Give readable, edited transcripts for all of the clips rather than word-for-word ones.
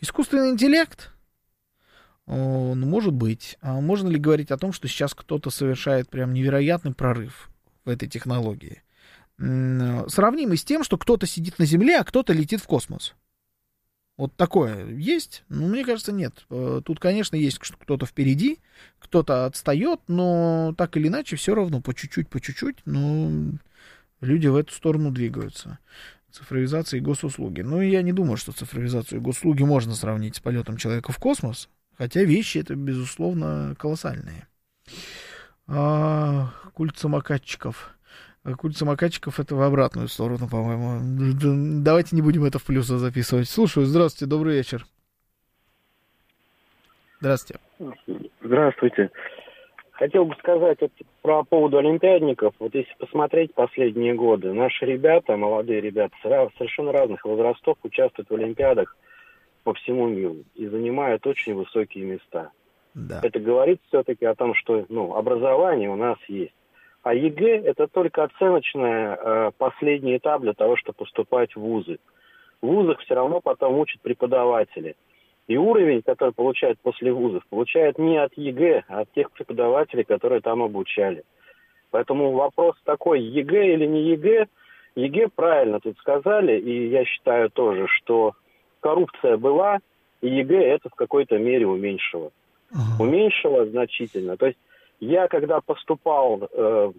Искусственный интеллект? Ну, может быть. А можно ли говорить о том, что сейчас кто-то совершает прям невероятный прорыв в этой технологии? Сравнимый с тем, что кто-то сидит на Земле, а кто-то летит в космос. Вот такое есть? Ну, мне кажется, нет. Тут, конечно, есть кто-то впереди, кто-то отстает, но так или иначе все равно по чуть-чуть, но люди в эту сторону двигаются. Цифровизация и госуслуги. Ну, я не думаю, что цифровизацию и госуслуги можно сравнить с полетом человека в космос, хотя вещи это, безусловно, колоссальные. Культ самокатчиков. Культ самокатчиков это в обратную сторону, по-моему. Давайте не будем это в плюсы записывать. Слушаю, здравствуйте, добрый вечер. Здравствуйте. Здравствуйте. Хотел бы сказать про поводу олимпиадников. Вот если посмотреть последние годы, наши ребята, молодые ребята, совершенно разных возрастов участвуют в олимпиадах по всему миру и занимают очень высокие места. Да. Это говорит все-таки о том, что образование у нас есть. А ЕГЭ – это только оценочная последний этап для того, чтобы поступать в вузы. В вузах все равно потом учат преподаватели. И уровень, который получают после вузов, получают не от ЕГЭ, а от тех преподавателей, которые там обучали. Поэтому вопрос такой, ЕГЭ или не ЕГЭ. ЕГЭ правильно тут сказали, и я считаю тоже, что коррупция была, и ЕГЭ это в какой-то мере уменьшило. Уменьшило значительно. То есть я, когда поступал в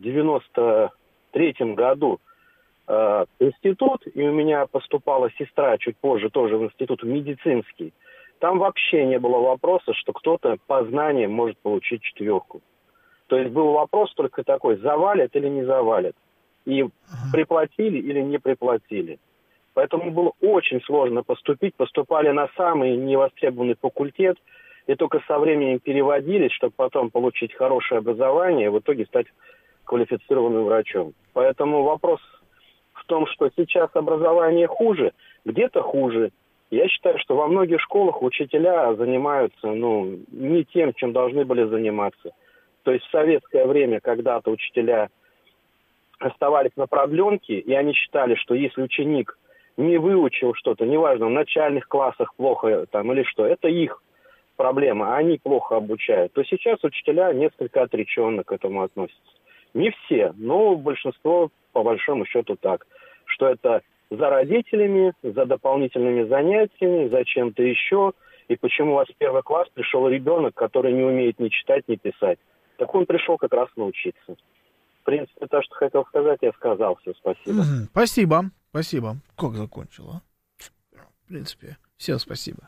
93-м году в институт, и у меня поступала сестра чуть позже тоже в институт медицинский, там вообще не было вопроса, что кто-то по знаниям может получить 4. То есть был вопрос только такой, завалят или не завалят. И приплатили или не приплатили. Поэтому было очень сложно поступить. Поступали на самый невостребованный факультет, и только со временем переводились, чтобы потом получить хорошее образование и в итоге стать квалифицированным врачом. Поэтому вопрос в том, что сейчас образование хуже, где-то хуже. Я считаю, что во многих школах учителя занимаются, не тем, чем должны были заниматься. То есть в советское время когда-то учителя оставались на продленке, и они считали, что если ученик не выучил что-то, неважно, в начальных классах плохо там или что, это их проблема, а они плохо обучают, то сейчас учителя несколько отреченно к этому относятся. Не все, но большинство, по большому счету, так, что это за родителями, за дополнительными занятиями, за чем-то еще, и почему у вас в 1 класс пришел ребенок, который не умеет ни читать, ни писать. Так он пришел как раз научиться. В принципе, то, что хотел сказать, я сказал. Все, спасибо. Спасибо. Как закончил, а? В принципе, все, спасибо.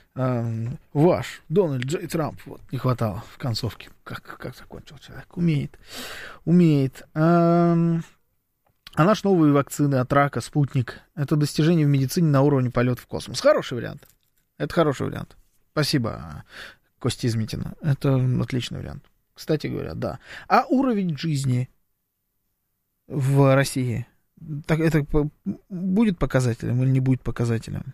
Ваш Дональд Джей Трамп, вот, не хватало в концовке. Как закончил человек? Умеет. А наши новые вакцины от рака, спутник, это достижение в медицине на уровне полета в космос. Хороший вариант. Это хороший вариант. Спасибо, Костя Измитина. Это отличный вариант. Кстати говоря, да. А уровень жизни в России, так это будет показателем или не будет показателем?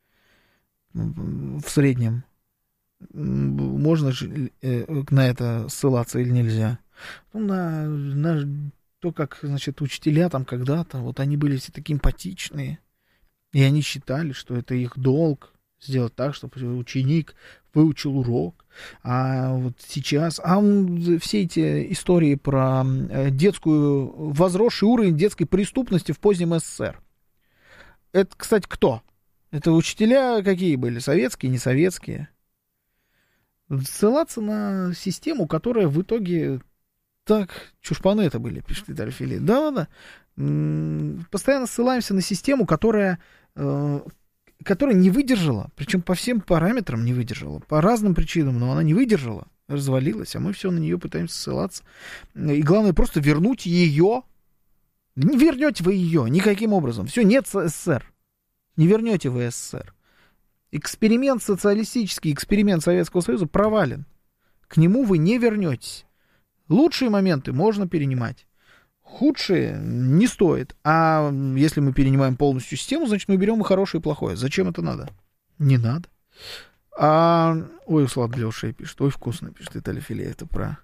В среднем. Можно же на это ссылаться или нельзя? На то, как, значит, учителя там когда-то, вот они были все такие эмпатичные, и они считали, что это их долг сделать так, чтобы ученик выучил урок. А вот сейчас, все эти истории про возросший уровень детской преступности в позднем СССР. Это, кстати, кто? Это учителя какие были? Советские, не советские? Ссылаться на систему, которая в итоге... Так, чушпаны это были, пишет Виталий Филипп. Да. Постоянно ссылаемся на систему, которая не выдержала, причем по всем параметрам не выдержала, по разным причинам, но она не выдержала, развалилась, а мы все на нее пытаемся ссылаться. И главное, просто вернуть ее. Не вернете вы ее никаким образом. Все, нет СССР. Не вернете вы СССР. Эксперимент социалистический, эксперимент Советского Союза провален. К нему вы не вернетесь. Лучшие моменты можно перенимать. Худшие не стоит. А если мы перенимаем полностью систему, значит, мы берем и хорошее, и плохое. Зачем это надо? Не надо. Ой, услад для ушей пишет. Ой, вкусно, пишет Виталий Филе. Это про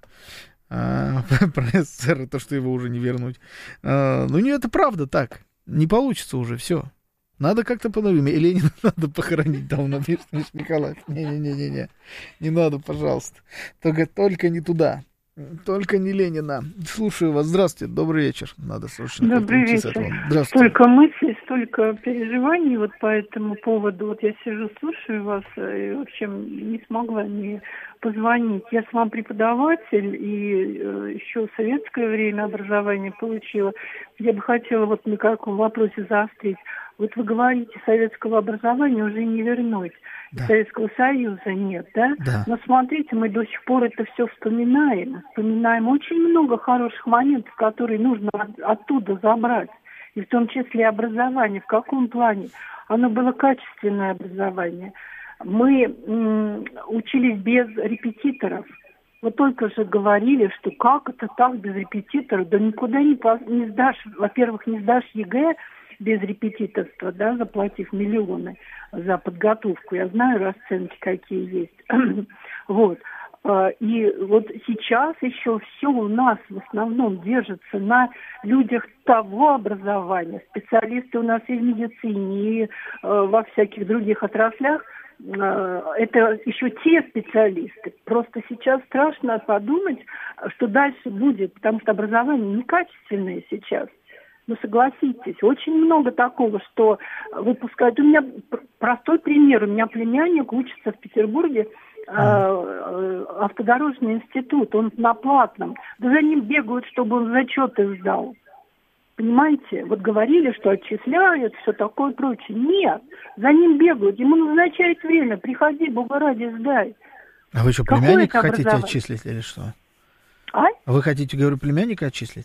СССР, то, что его уже не вернуть. Ну, не, это правда так. Не получится уже, все. Надо как-то по-новому. И Ленина надо похоронить давно, пишет Николай. Не-не-не-не. Не надо, пожалуйста. Только не туда. Только не Ленина. Слушаю вас. Здравствуйте. Добрый вечер. Надо срочно. Добрый вечер. Здравствуйте. Столько мыслей, столько переживаний вот по этому поводу. Вот я сижу, слушаю вас, и, в общем, не смогла не позвонить. Я сама преподаватель, и еще в советское время образование получила. Я бы хотела вот на каком вопросе заострить. Вот вы говорите, советского образования уже не вернуть. Да. Советского Союза нет, да? Да? Но смотрите, мы до сих пор это все вспоминаем. Вспоминаем очень много хороших моментов, которые нужно оттуда забрать. И в том числе образование. В каком плане? Оно было качественное образование. Мы учились без репетиторов. Вы только же говорили, что как это так без репетиторов? Да никуда не сдашь. Во-первых, не сдашь ЕГЭ без репетиторства, да, заплатив миллионы за подготовку. Я знаю расценки, какие есть. Вот. И вот сейчас еще все у нас в основном держится на людях того образования. Специалисты у нас и в медицине, и во всяких других отраслях. Это еще те специалисты. Просто сейчас страшно подумать, что дальше будет, потому что образование некачественное сейчас. Ну, согласитесь, очень много такого, что выпускают. У меня простой пример. У меня племянник учится в Петербурге, автодорожный институт, он на платном. Да за ним бегают, чтобы он зачеты сдал. Понимаете? Вот говорили, что отчисляют, все такое прочее. Нет, за ним бегают, ему назначают время. Приходи, Бога ради, сдай. А вы что, племянника хотите отчислить или что? А вы хотите, говорю, племянника отчислить?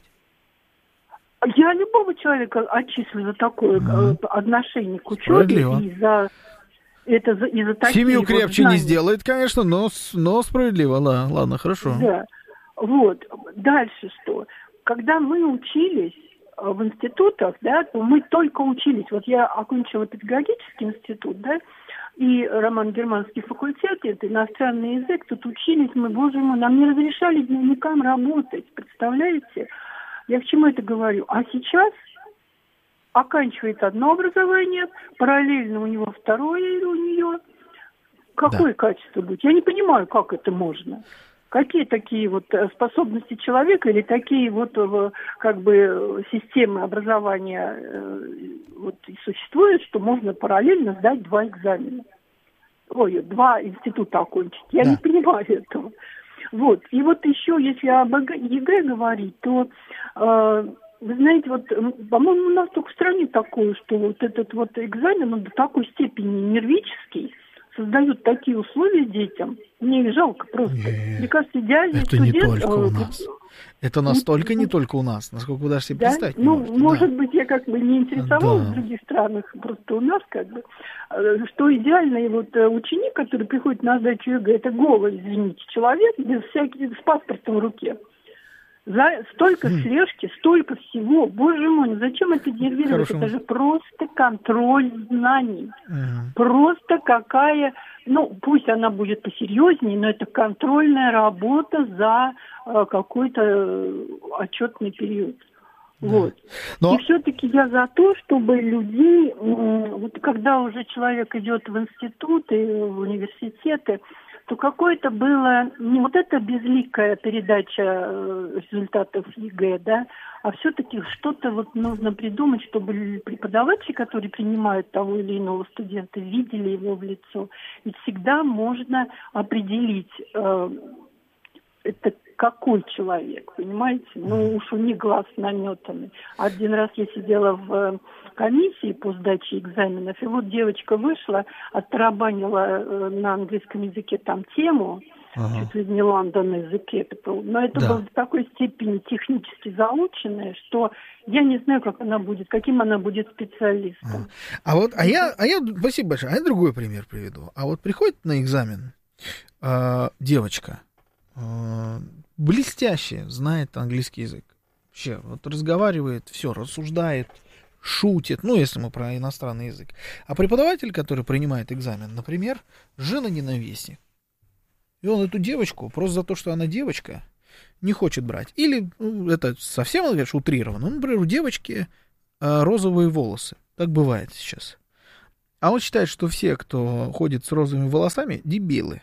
Я любого человека отчислю за такое отношение к учебе и за такие семью крепче вот не сделает, конечно, но справедливо. Ладно, хорошо. Да. Вот. Дальше что? Когда мы учились в институтах, да, то мы только учились. Вот я окончила педагогический институт, да, и романо-германский факультет, это иностранный язык, тут учились мы, боже мой, нам не разрешали дневникам работать, представляете? Я к чему это говорю? А сейчас оканчивает одно образование, параллельно у него второе или у нее. Какое качество будет? Я не понимаю, как это можно. Какие такие вот способности человека или такие вот как бы системы образования вот существуют, что можно параллельно сдать 2 экзамена. 2 института окончить. Я не понимаю этого. Вот. И вот еще, если об ЕГЭ говорить, то, вы знаете, вот, по-моему, у нас только в стране такое, что вот этот вот экзамен, он до такой степени нервический, создают такие условия детям. Мне их жалко просто. Мне кажется, идеальный это студент... Это не только у нас. Это настолько не только у нас, насколько вы даже себе представить не можете. Может быть, я как бы не интересовалась в других странах, просто у нас как бы, что идеальный вот ученик, который приходит на сдачу ЕГЭ, это голый, извините, человек без с паспортом в руке. Столько слежки, столько всего. Боже мой, ну зачем это нервировать? Это же просто контроль знаний. Просто какая... Ну, пусть она будет посерьезнее, но это контрольная работа за какой-то отчетный период. Вот. И все-таки я за то, чтобы людей, вот когда уже человек идет в институт и в университеты, то какое-то было не вот эта безликая передача результатов ЕГЭ, да, а все-таки что-то вот нужно придумать, чтобы преподаватели, которые принимают того или иного студента, видели его в лицо. Ведь всегда можно определить, это какой человек, понимаете? Ну уж у них глаз наметанный. Один раз я сидела в комиссии по сдаче экзаменов, и вот девочка вышла, оттарабанила на английском языке там тему, чуть ли не Лондон языке, но это было в такой степени технически заученное, что я не знаю, как она будет, каким она будет специалистом. Я спасибо большое. А я другой пример приведу. А вот приходит на экзамен девочка, блестяще знает английский язык. Вообще, вот разговаривает, все, рассуждает, шутит, ну, если мы про иностранный язык. А преподаватель, который принимает экзамен, например, жена-ненавистник. И он эту девочку, просто за то, что она девочка, не хочет брать. Или, это совсем, конечно, утрировано. Например, у девочки розовые волосы. Так бывает сейчас. А он считает, что все, кто ходит с розовыми волосами, дебилы.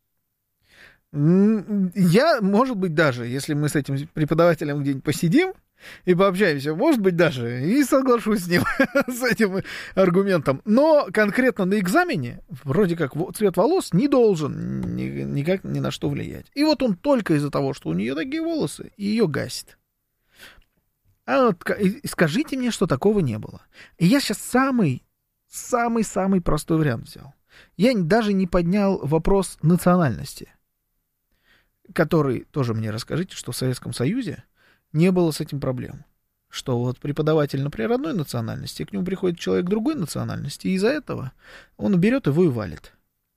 Я, может быть, даже, если мы с этим преподавателем где-нибудь посидим и пообщаемся, может быть, даже и соглашусь с ним, с этим аргументом. Но конкретно на экзамене, вроде как, цвет волос не должен никак ни на что влиять. И вот он только из-за того, что у нее такие волосы, ее гасит. А вот скажите мне, что такого не было. И я сейчас самый простой вариант взял. Я даже не поднял вопрос национальности, который, тоже мне расскажите, что в Советском Союзе не было с этим проблем. Что вот преподаватель, например, одной национальности, к нему приходит человек другой национальности, и из-за этого он берет его и валит.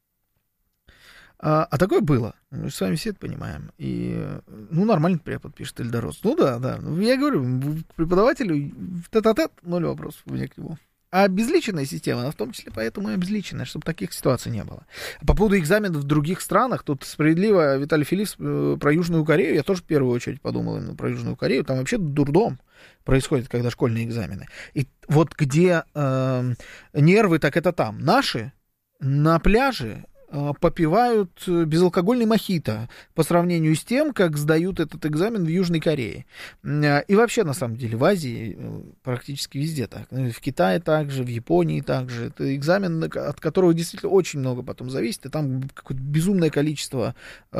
А такое было. Мы с вами все это понимаем. И, нормальный препод, пишет Эльдорос. Да. Я говорю, к преподавателю тет-а-тет, 0 вопросов у меня к нему. А обезличенная система, она в том числе поэтому и обезличенная, чтобы таких ситуаций не было. По поводу экзаменов в других странах, тут справедливо Виталий Филипп про Южную Корею, я тоже в первую очередь подумал именно про Южную Корею, там вообще дурдом происходит, когда школьные экзамены. И вот где нервы, так это там. Наши на пляже попивают безалкогольный мохито по сравнению с тем, как сдают этот экзамен в Южной Корее. И вообще, на самом деле, в Азии практически везде так. В Китае также, в Японии также. Это экзамен, от которого действительно очень много потом зависит, и там какое-то безумное количество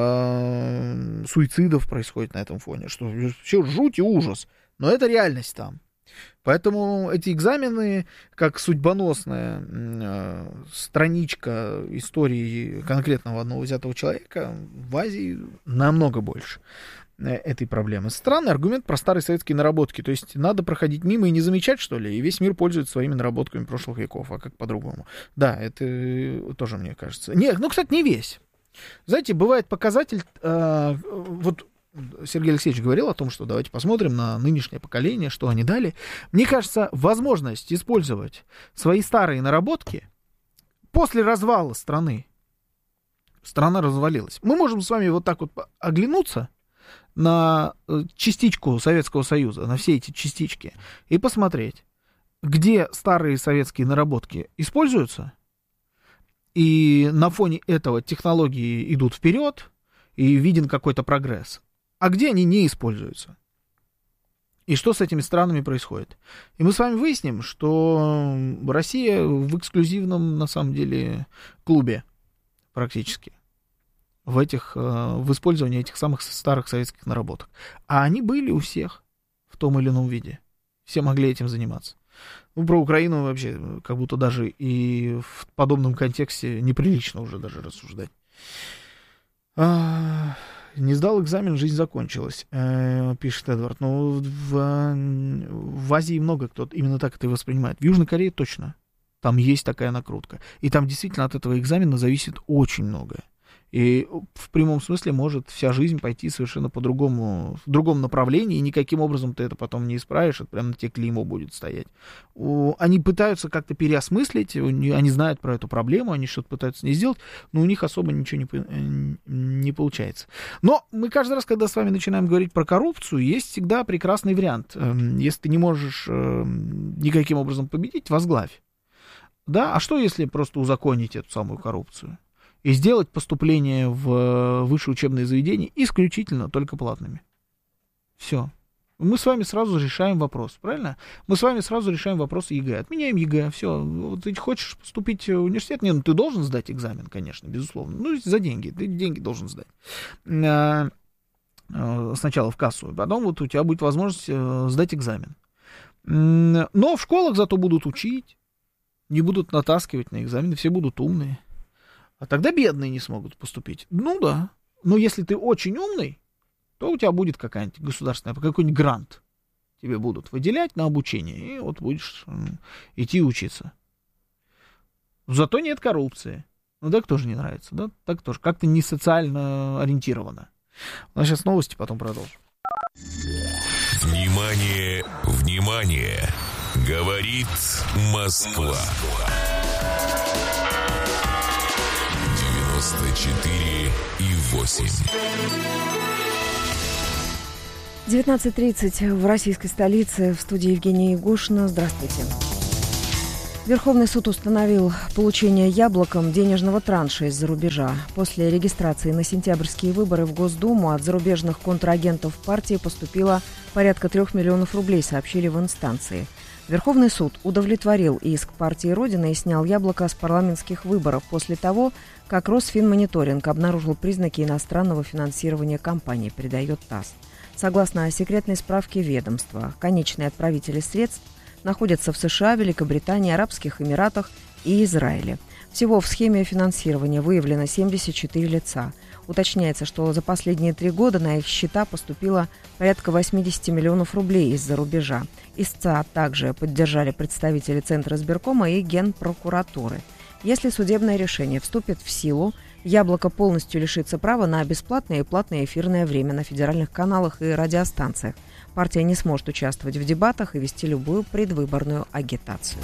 суицидов происходит на этом фоне, что вообще жуть и ужас. Но это реальность там. Поэтому эти экзамены, как судьбоносная страничка истории конкретного одного взятого человека, в Азии намного больше этой проблемы. Странный аргумент про старые советские наработки. То есть надо проходить мимо и не замечать, что ли, и весь мир пользуется своими наработками прошлых веков, а как по-другому? Да, это тоже, мне кажется. Нет, кстати, не весь. Знаете, бывает показатель, вот Сергей Алексеевич говорил о том, что давайте посмотрим на нынешнее поколение, что они дали. Мне кажется, возможность использовать свои старые наработки после развала страны. Страна развалилась. Мы можем с вами вот так вот оглянуться на частичку Советского Союза, на все эти частички, и посмотреть, где старые советские наработки используются, и на фоне этого технологии идут вперед, и виден какой-то прогресс. А где они не используются? И что с этими странами происходит? И мы с вами выясним, что Россия в эксклюзивном, на самом деле, клубе практически в использовании этих самых старых советских наработок. А они были у всех в том или ином виде. Все могли этим заниматься. Про Украину вообще как будто даже и в подобном контексте неприлично уже даже рассуждать. Не сдал экзамен, жизнь закончилась, пишет Эдвард. Но в Азии много кто именно так это и воспринимает. В Южной Корее точно. Там есть такая накрутка. И там действительно от этого экзамена зависит очень многое. И в прямом смысле может вся жизнь пойти совершенно по-другому, в другом направлении, и никаким образом ты это потом не исправишь, это прямо на тебе клеймо будет стоять. Они пытаются как-то переосмыслить, они знают про эту проблему, они что-то пытаются с ней сделать, но у них особо ничего не получается. Но мы каждый раз, когда с вами начинаем говорить про коррупцию, есть всегда прекрасный вариант. Если ты не можешь никаким образом победить, возглавь. Да? А что, если просто узаконить эту самую коррупцию? И сделать поступление в высшее учебное заведение исключительно только платными. Все. Мы с вами сразу решаем вопрос, правильно? Мы с вами сразу решаем вопрос ЕГЭ. Отменяем ЕГЭ, все. Вот ты хочешь поступить в университет? Нет, ты должен сдать экзамен, конечно, безусловно. За деньги. Ты деньги должен сдать. Сначала в кассу, потом вот у тебя будет возможность сдать экзамен. Но в школах зато будут учить, не будут натаскивать на экзамены, все будут умные. А тогда бедные не смогут поступить. Ну да. Но если ты очень умный, то у тебя будет какая-нибудь государственная, какой-нибудь грант тебе будут выделять на обучение, и вот будешь идти учиться. Зато нет коррупции. Ну так тоже не нравится, да? Так тоже. Как-то не социально ориентировано. У нас сейчас новости, потом продолжим. Внимание, внимание! Говорит Москва. 94,8. 19:30 в российской столице. В студии Евгения Егошина. Здравствуйте. Верховный суд установил получение Яблоком денежного транша из-за рубежа. После регистрации на сентябрьские выборы в Госдуму от зарубежных контрагентов партии поступило порядка 3 миллионов рублей, сообщили в инстанции. Верховный суд удовлетворил иск партии «Родина» и снял Яблоко с парламентских выборов после того, как Росфинмониторинг обнаружил признаки иностранного финансирования кампании, передает ТАСС. Согласно секретной справке ведомства, конечные отправители средств находятся в США, Великобритании, Арабских Эмиратах и Израиле. Всего в схеме финансирования выявлено 74 лица. Уточняется, что за последние 3 года на их счета поступило порядка 80 миллионов рублей из-за рубежа. Истца также поддержали представители Центра избиркома и Генпрокуратуры. Если судебное решение вступит в силу, Яблоко полностью лишится права на бесплатное и платное эфирное время на федеральных каналах и радиостанциях. Партия не сможет участвовать в дебатах и вести любую предвыборную агитацию.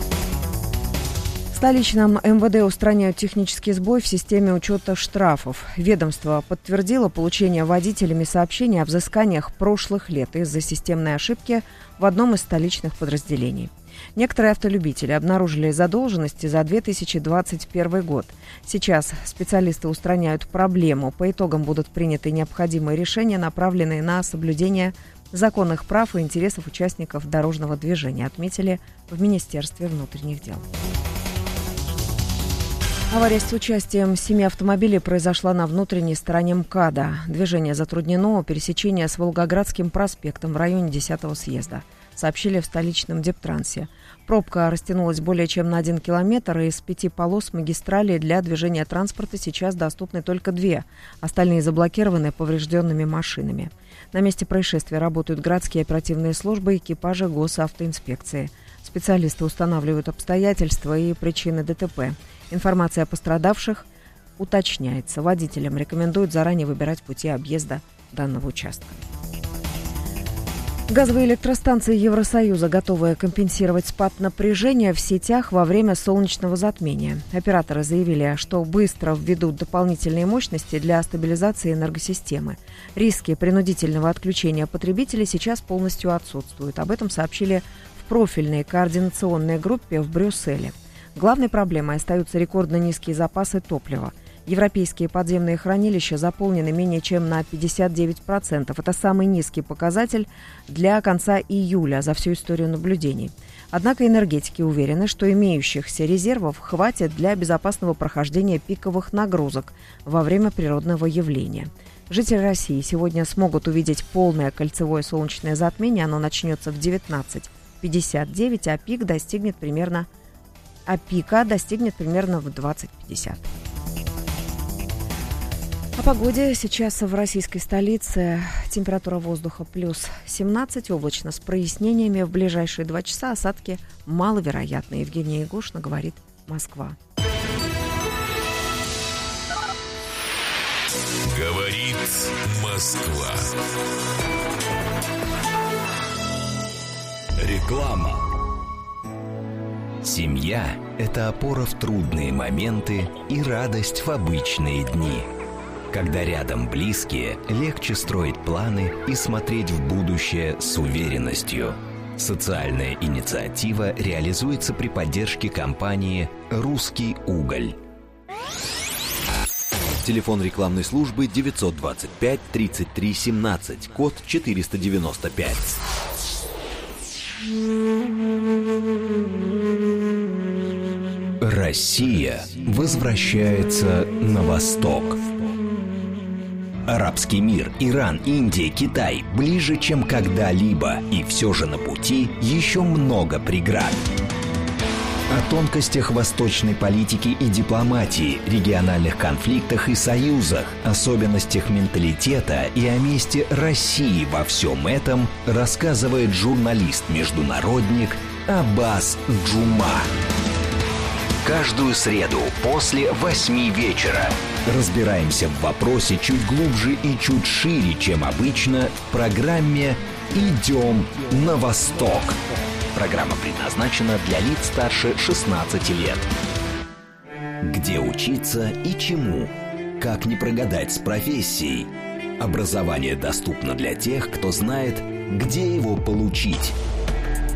В столичном МВД устраняют технический сбой в системе учета штрафов. Ведомство подтвердило получение водителями сообщений о взысканиях прошлых лет из-за системной ошибки в одном из столичных подразделений. Некоторые автолюбители обнаружили задолженности за 2021 год. Сейчас специалисты устраняют проблему. По итогам будут приняты необходимые решения, направленные на соблюдение законных прав и интересов участников дорожного движения, отметили в Министерстве внутренних дел. Авария с участием 7 автомобилей произошла на внутренней стороне МКАДа. Движение затруднено у пересечения с Волгоградским проспектом в районе 10-го съезда, сообщили в столичном Дептрансе. Пробка растянулась более чем на 1 километр, и из 5 полос магистрали для движения транспорта сейчас доступны только 2. Остальные заблокированы поврежденными машинами. На месте происшествия работают городские оперативные службы и экипажи госавтоинспекции. Специалисты устанавливают обстоятельства и причины ДТП. Информация о пострадавших уточняется. Водителям рекомендуют заранее выбирать пути объезда данного участка. Газовые электростанции Евросоюза готовы компенсировать спад напряжения в сетях во время солнечного затмения. Операторы заявили, что быстро введут дополнительные мощности для стабилизации энергосистемы. Риски принудительного отключения потребителей сейчас полностью отсутствуют. Об этом сообщили в профильной координационной группе в Брюсселе. Главной проблемой остаются рекордно низкие запасы топлива. Европейские подземные хранилища заполнены менее чем на 59%. Это самый низкий показатель для конца июля за всю историю наблюдений. Однако энергетики уверены, что имеющихся резервов хватит для безопасного прохождения пиковых нагрузок во время природного явления. Жители России сегодня смогут увидеть полное кольцевое солнечное затмение. Оно начнется в 19:59, а пика достигнет примерно в 20:50. О погоде. Сейчас в российской столице температура воздуха плюс 17, облачно с прояснениями. В ближайшие 2 часа осадки маловероятны. Евгения Егошина, говорит Москва. Говорит Москва. Реклама. Семья – это опора в трудные моменты и радость в обычные дни. Когда рядом близкие, легче строить планы и смотреть в будущее с уверенностью. Социальная инициатива реализуется при поддержке компании «Русский уголь». Телефон рекламной службы 925 33 17, код 495. Россия возвращается на восток. Арабский мир, Иран, Индия, Китай ближе, чем когда-либо, и все же на пути еще много преград. О тонкостях восточной политики и дипломатии, региональных конфликтах и союзах, особенностях менталитета и о месте России во всем этом рассказывает журналист-международник Аббас Джума. Каждую среду после 8 вечера разбираемся в вопросе чуть глубже и чуть шире, чем обычно, в программе «Идем на восток». Программа предназначена для лиц старше 16 лет. Где учиться и чему? Как не прогадать с профессией? Образование доступно для тех, кто знает, где его получить.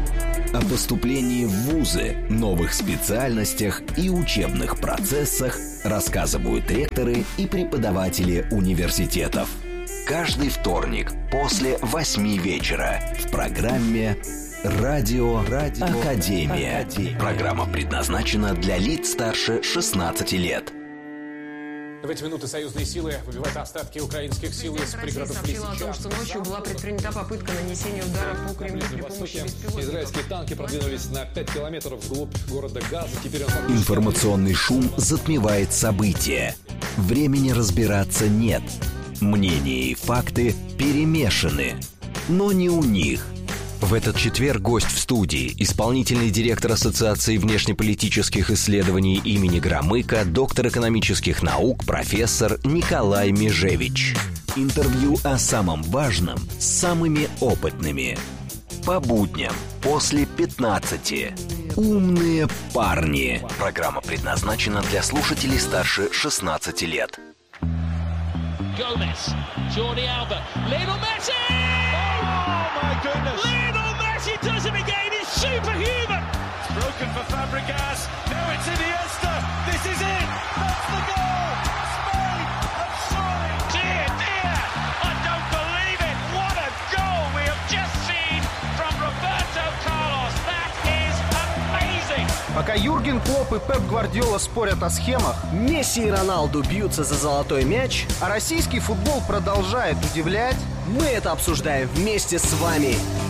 О поступлении в вузы, новых специальностях и учебных процессах рассказывают ректоры и преподаватели университетов. Каждый вторник после 8 вечера в программе «Радио Академия». Программа предназначена для лиц старше 16 лет. В эти минуты союзные силы выбивают остатки украинских сил из пригородов Лисичанска. О том, что ночью была предпринята попытка нанесения удара по Кремлю при помощи беспилотников. Израильские танки продвинулись на 5 километров вглубь города Газа. Теперь Информационный шум затмевает события. Времени разбираться нет. Мнения и факты перемешаны. Но не у них. В этот четверг гость в студии, исполнительный директор Ассоциации внешнеполитических исследований имени Громыка, доктор экономических наук, профессор Николай Межевич. Интервью о самом важном с самыми опытными. По будням после 15. Умные парни. Программа предназначена для слушателей старше 16 лет. Gomez, Jordi Alba, Lionel Messi! Oh my goodness! Lionel Messi does it again, he's superhuman! It's broken for Fabregas, now it's Iniesta, this is it! That's the goal! Spain have scored! Dear, dear, I don't believe it! What a goal we have just seen from Roberto Carlos! That is amazing! Пока Юрген Клопп и Пеп Гвардиола спорят о схемах, Месси и Роналду бьются за золотой мяч, а российский футбол продолжает удивлять, мы это обсуждаем вместе с вами.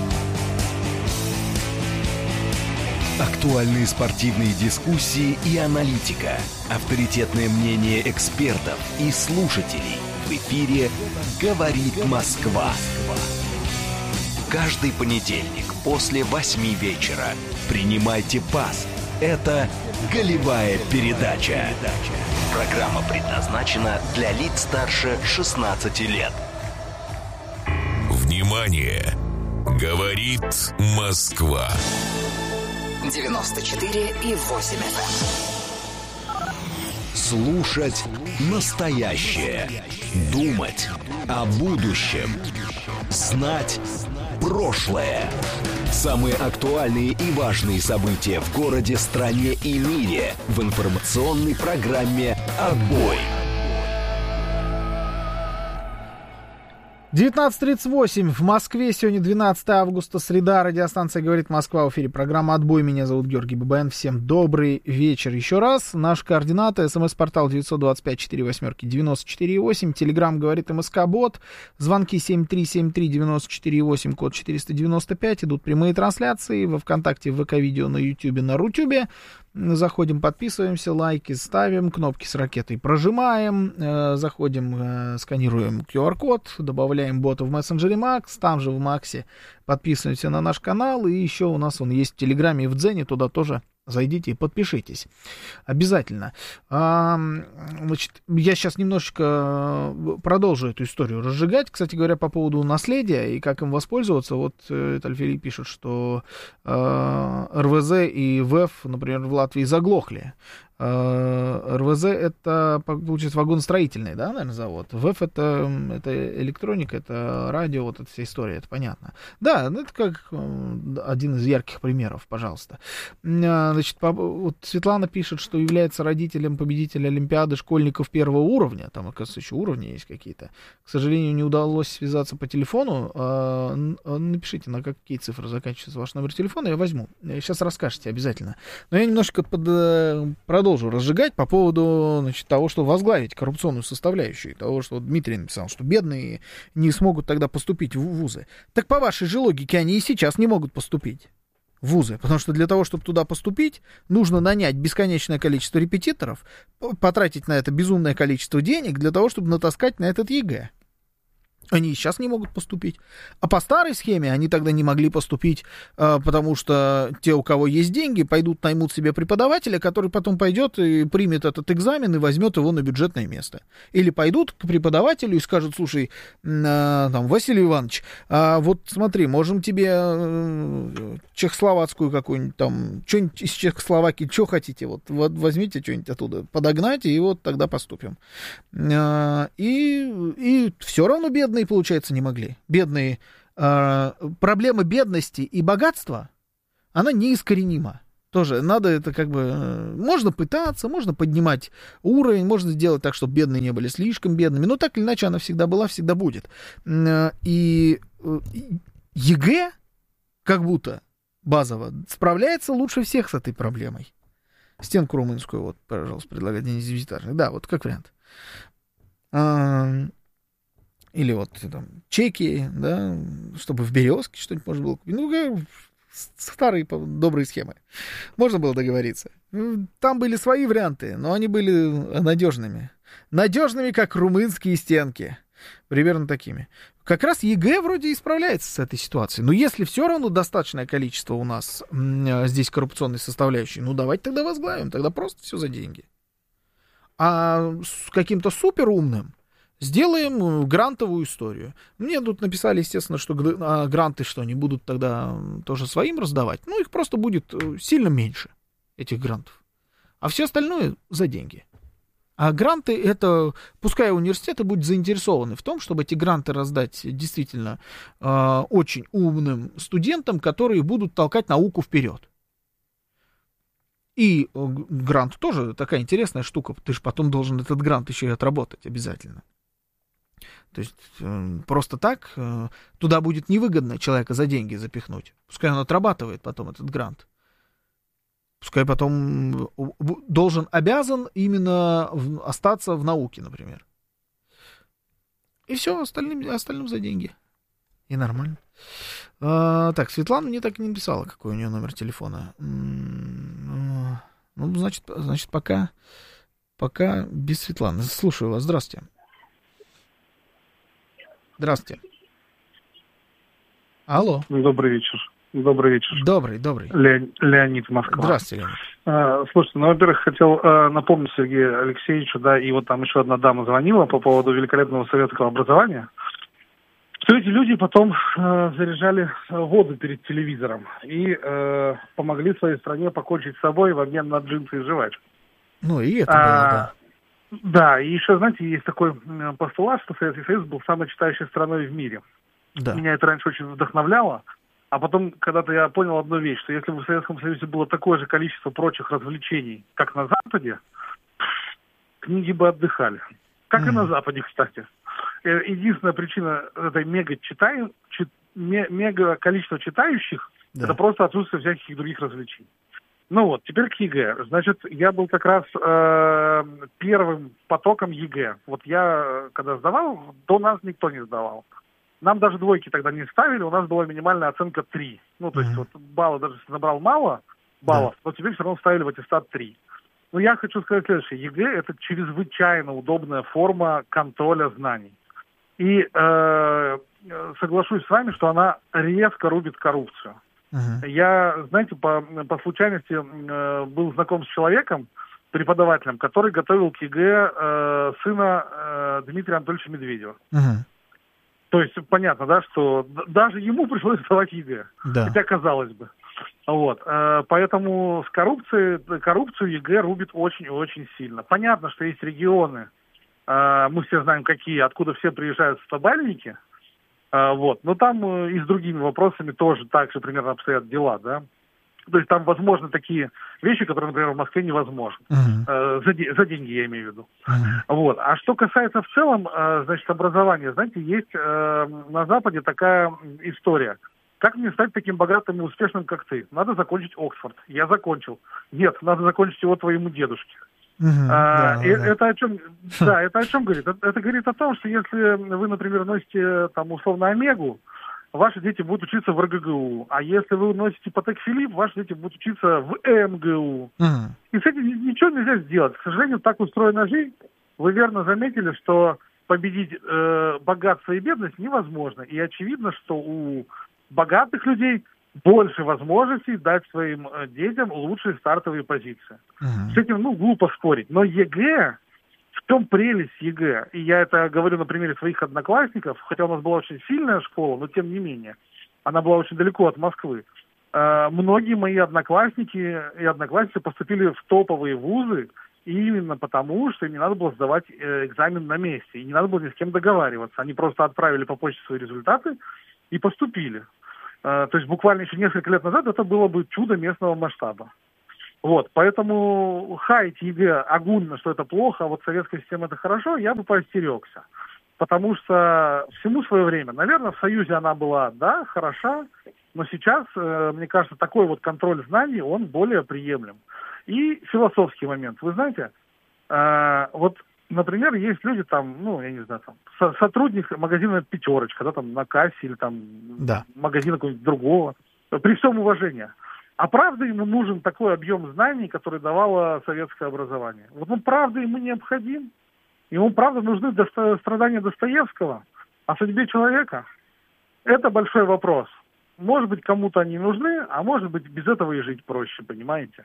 Актуальные спортивные дискуссии и аналитика. Авторитетное мнение экспертов и слушателей. В эфире «Говорит Москва». Каждый понедельник после 8 вечера. Принимайте пас. Это «Голевая передача». Программа предназначена для лиц старше 16 лет. Внимание! Говорит Москва. 94,8 FM. Слушать настоящее. Думать о будущем. Знать прошлое. Самые актуальные и важные события в городе, стране и мире в информационной программе «Отбой». 19:38 в Москве. Сегодня 12 августа, среда. Радиостанция «Говорит Москва». В эфире программа «Отбой». Меня зовут Георгий Бабаян. Всем добрый вечер. Еще раз. Наши координаты. СМС-портал 925-48-94-8. Телеграм «Говорит МСК-бот». Звонки 7373-94-8, код 495. Идут прямые трансляции во ВКонтакте, в ВК-видео, на Ютубе, на Рутюбе. Заходим, подписываемся, лайки ставим, кнопки с ракетой прожимаем, заходим, сканируем QR-код, добавляем бота в мессенджере Макс, там же в Максе подписываемся на наш канал, и еще у нас он есть в Телеграме и в Дзене, туда тоже зайдите и подпишитесь. Обязательно. Значит, я сейчас немножечко продолжу эту историю разжигать. Кстати говоря, по поводу наследия и как им воспользоваться. Вот Тальфери пишет, что РВЗ и ВЭФ, например, в Латвии заглохли. РВЗ это, получается, вагоностроительный, да, наверное, завод. ВЭФ это электроника, это радио, вот эта вся история, это понятно. Да, это как один из ярких примеров, пожалуйста. Значит, вот Светлана пишет, что является родителем победителя Олимпиады школьников первого уровня. Там, оказывается, еще уровни есть какие-то. К сожалению, не удалось связаться по телефону. Напишите, на какие цифры заканчивается ваш номер телефона, я возьму. Сейчас расскажете обязательно. Но я немножко продолжу разжигать по поводу, значит, того, что возглавить коррупционную составляющую, того, что вот Дмитрий написал, что бедные не смогут тогда поступить в вузы. Так по вашей же логике они и сейчас не могут поступить в вузы, потому что для того, чтобы туда поступить, нужно нанять бесконечное количество репетиторов, потратить на это безумное количество денег для того, чтобы натаскать на этот ЕГЭ. Они и сейчас не могут поступить. А по старой схеме они тогда не могли поступить, потому что те, у кого есть деньги, пойдут наймут себе преподавателя, который потом пойдет и примет этот экзамен и возьмет его на бюджетное место. Или пойдут к преподавателю и скажут: слушай, там, Василий Иванович, вот смотри, можем тебе чехословацкую какую-нибудь там, что-нибудь из Чехословакии, что хотите, вот возьмите что-нибудь оттуда, подогнать, и вот тогда поступим. И все равно бедные, получается, не могли. Бедные. Проблема бедности и богатства, она неискоренима. Тоже надо это как бы... Можно пытаться, можно поднимать уровень, можно сделать так, чтобы бедные не были слишком бедными. Но так или иначе она всегда была, всегда будет. И ЕГЭ как будто базово справляется лучше всех с этой проблемой. Стенку румынскую, вот, пожалуйста, предлагает Денис Дебютарный. Да, вот как вариант. Или вот там чеки, да, чтобы в Березке что-нибудь можно было купить. Ну, старые добрые схемы. Можно было договориться. Там были свои варианты, но они были надежными. Надежными, как румынские стенки. Примерно такими. Как раз ЕГЭ вроде и справляется с этой ситуацией. Но если все равно достаточное количество у нас здесь коррупционной составляющей, ну давайте тогда возглавим. Тогда просто все за деньги. А с каким-то суперумным сделаем грантовую историю. Мне тут написали, естественно, что гранты что, не будут тогда тоже своим раздавать. Ну, их просто будет сильно меньше, этих грантов. А все остальное за деньги. А гранты это, пускай университеты будут заинтересованы в том, чтобы эти гранты раздать действительно очень умным студентам, которые будут толкать науку вперед. И грант тоже такая интересная штука. Ты же потом должен этот грант еще и отработать обязательно. То есть просто так туда будет невыгодно человека за деньги запихнуть. Пускай он отрабатывает потом этот грант. Пускай потом обязан именно остаться в науке, например. И все, остальным за деньги. И нормально. Так, Светлана мне так и не написала, какой у нее номер телефона. Ну, значит, пока без Светланы. Слушаю вас. Здравствуйте. Здравствуйте. Алло. Добрый вечер. Добрый вечер. Добрый. Леонид, Москва. Здравствуйте, Леонид. Слушайте, ну, во-первых, хотел напомнить Сергею Алексеевичу, да, и вот там еще одна дама звонила по поводу великолепного советского образования, что эти люди потом заряжали воду перед телевизором и помогли своей стране покончить с собой в обмен на джинсы и жвачку. Ну, и это было, да. Да, и еще, знаете, есть такой постулат, что Советский Союз был самой читающей страной в мире. Да. Меня это раньше очень вдохновляло. А потом, когда-то я понял одну вещь, что если бы в Советском Союзе было такое же количество прочих развлечений, как на Западе, книги бы отдыхали. Как и на Западе, кстати. Единственная причина этой мега количества читающих, это просто отсутствие всяких других развлечений. Ну вот, теперь к ЕГЭ. Значит, я был как раз первым потоком ЕГЭ. Вот я, когда сдавал, до нас никто не сдавал. Нам даже двойки тогда не ставили, у нас была минимальная оценка 3. Ну, то есть, вот баллы, даже если набрал мало баллов, но тебе все равно ставили в аттестат 3. Но я хочу сказать следующее. ЕГЭ — это чрезвычайно удобная форма контроля знаний. И соглашусь с вами, что она резко рубит коррупцию. Я, знаете, по случайности был знаком с человеком, преподавателем, который готовил к ЕГЭ сына Дмитрия Анатольевича Медведева. То есть понятно, да, что даже ему пришлось сдавать ЕГЭ. Да. Хотя казалось бы. Вот. Поэтому с коррупцию ЕГЭ рубит очень-очень сильно. Понятно, что есть регионы, мы все знаем какие, откуда все приезжают стабальники. Вот. Но там и с другими вопросами тоже так же примерно обстоят дела, да. То есть там возможны такие вещи, которые, например, в Москве невозможны. За деньги я имею в виду. Вот. А что касается в целом, значит, образования, знаете, есть на Западе такая история. Как мне стать таким богатым и успешным, как ты? Надо закончить Оксфорд. Я закончил. Нет, надо закончить его твоему дедушке. Это о чем? Да, это о чем говорит? Это говорит о том, что если вы, например, носите там условно Омегу, ваши дети будут учиться в РГГУ. А если вы носите Патек Филипп, ваши дети будут учиться в МГУ. И с этим ничего нельзя сделать. К сожалению, так устроена жизнь. Вы верно заметили, что победить богатство и бедность невозможно. И очевидно, что у богатых людей больше возможностей дать своим детям лучшие стартовые позиции. С этим, глупо спорить. Но ЕГЭ, в чем прелесть ЕГЭ? И я это говорю на примере своих одноклассников, хотя у нас была очень сильная школа, но тем не менее, она была очень далеко от Москвы. Многие мои одноклассники и одноклассницы поступили в топовые вузы именно потому, что им не надо было сдавать экзамен на месте, и не надо было ни с кем договариваться. Они просто отправили по почте свои результаты и поступили. то есть буквально еще несколько лет назад это было бы чудо местного масштаба. Вот, поэтому хаять ЕГЭ огульно, что это плохо, а вот советская система это хорошо, я бы поостерегся. Потому что всему свое время. Наверное, в Союзе она была, да, хороша, но сейчас, мне кажется, такой вот контроль знаний, он более приемлем. И философский момент. Вы знаете, вот, например, есть люди там, ну, я не знаю, там, сотрудник магазина «Пятерочка», да, там, на кассе или там магазина какого-нибудь другого, при всем уважении. А правда ему нужен такой объем знаний, который давало советское образование? Вот он правда ему необходим? Ему правда нужны страдания Достоевского о судьбе человека? Это большой вопрос. Может быть, кому-то они нужны, а может быть, без этого и жить проще, понимаете?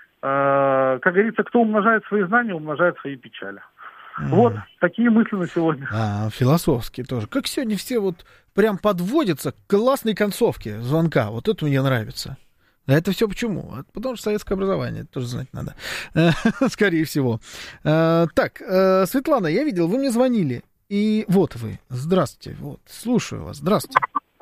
Как говорится, кто умножает свои знания, умножает свои печали. Вот такие мысли на сегодня. Философские тоже. Как сегодня все вот прям подводятся к классной концовке звонка. Вот это мне нравится. А это все почему? Потому что советское образование, тоже знать надо. Скорее всего. Так, Светлана, я видел, вы мне звонили. И вот вы. Здравствуйте. Вот, слушаю вас. Здравствуйте.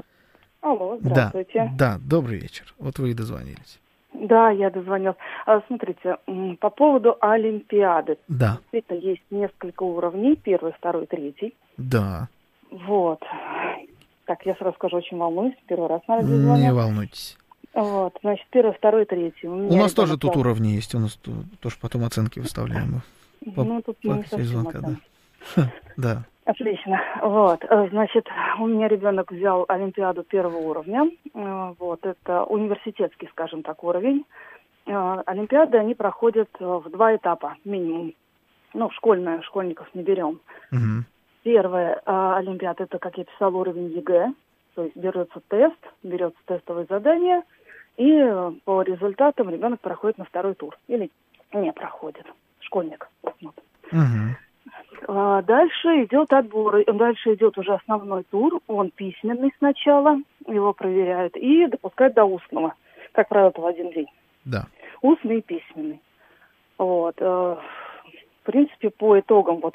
Алло, здравствуйте. Да, добрый вечер. Вот вы и дозвонились. Да, я дозвонилась. Смотрите, по поводу Олимпиады. Да. Действительно, есть несколько уровней. 1, 2, 3. Да. Вот. Так, я сразу скажу, очень волнуюсь. Первый раз, наверное, звоню. Не волнуйтесь. Вот, значит, 1, 2, 3. У нас тоже тут уровни есть, у нас тоже потом оценки выставляем. Ну, тут не совсем оценки. Да. Отлично. Вот, значит, у меня ребенок взял Олимпиаду 1 уровня. Вот, это университетский, скажем так, уровень. Олимпиады, они проходят в 2 этапа минимум. Ну, школьников не берем. Угу. Первая Олимпиада, это, как я писала, уровень ЕГЭ. То есть берется тестовое задание, и по результатам ребенок проходит на 2-й тур. Или не проходит. Школьник. Вот. Дальше идет отбор. Дальше идет уже основной тур. Он письменный сначала. Его проверяют. И допускают до устного. Как правило, это в один день. Да. Устный и письменный. Вот. В принципе, по итогам по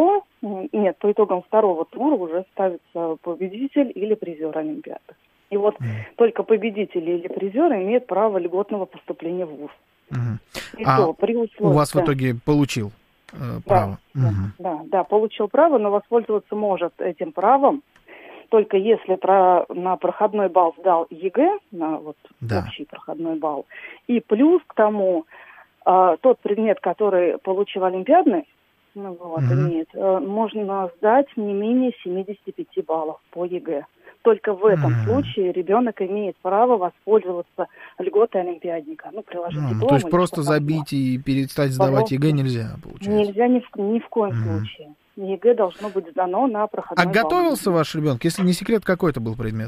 итогам 2-го тура уже ставится победитель или призер Олимпиады. И вот только победитель или призер имеет право льготного поступления в ВУЗ. И то, при условии, у вас в итоге получил право? Да, получил право, но воспользоваться может этим правом только если на проходной балл сдал ЕГЭ, на общий проходной балл, и плюс к тому тот предмет, который получил олимпиадный, имеет, можно сдать не менее 75 баллов по ЕГЭ. Только в этом случае ребенок имеет право воспользоваться льготой олимпиадника. Приложить диплом. То есть просто забить и перестать сдавать ЕГЭ нельзя, получается? Нельзя ни в коем случае. ЕГЭ должно быть сдано на проходной балл. А готовился ваш ребенок? Если не секрет, какой это был предмет?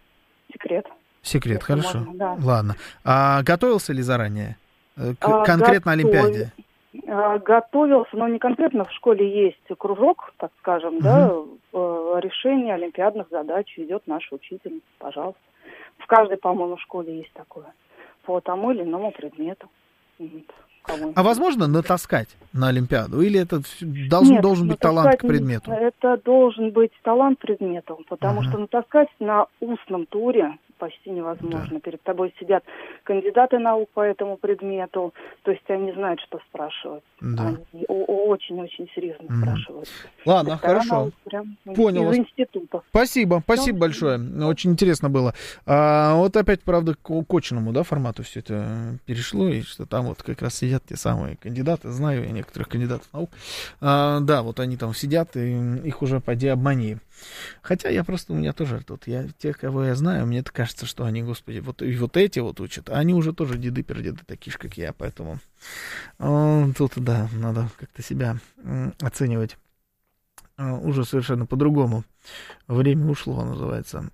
Секрет, хорошо. Можно, да. Ладно. А готовился ли заранее? Конкретно Олимпиаде? Готовился, но не конкретно. В школе есть кружок, так скажем, решение олимпиадных задач ведет наша учительница, пожалуйста. В каждой, по-моему, школе есть такое. По тому или иному предмету. А возможно натаскать на Олимпиаду? Или это должен быть талант к предмету? Это должен быть талант к предмету, потому что натаскать на устном туре почти невозможно. Да. Перед тобой сидят кандидаты наук по этому предмету, то есть они знают, что спрашивать. Да. Они очень-очень серьезно спрашивают. Ладно, хорошо. Понял. Из института. Спасибо большое. Очень интересно было. Вот опять, правда, к очному, формату все это перешло, и что там вот как раз сидят те самые кандидаты, знаю я некоторых кандидатов наук. Да, вот они там сидят, и их уже поди обмани. Хотя у меня тоже тут, тех, кого я знаю, мне кажется, что они, господи, вот эти учат, а они уже тоже деды-пердеды такие же, как я, поэтому тут, да, надо как-то себя оценивать уже совершенно по-другому. Время ушло, называется.